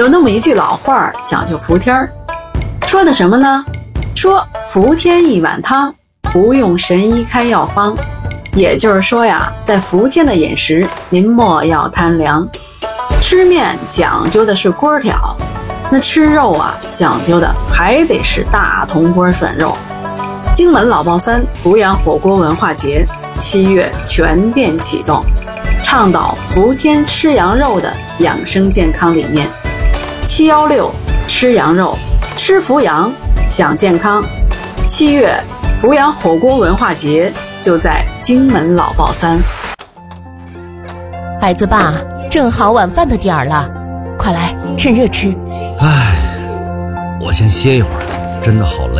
有那么一句老话讲究伏天儿，说的什么呢？说伏天一碗汤，不用神医开药方。也就是说呀，在伏天的饮食，您莫要贪凉。吃面讲究的是锅挑，那吃肉啊，讲究的还得是大铜锅涮肉。荆门老爆三阜阳火锅文化节7月全店启动，倡导伏天吃羊肉的养生健康理念。716吃羊肉，吃伏阳，享健康。7月阜阳火锅文化节就在荆门老爆三。 孩子爸，正好晚饭的点儿了，快来趁热吃。 我先歇一会儿，真的好累。